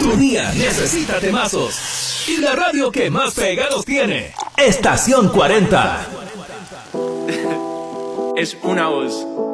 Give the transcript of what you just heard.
Tu día necesita temazos. Y la radio que más pegados tiene. Estación 40. Es una voz.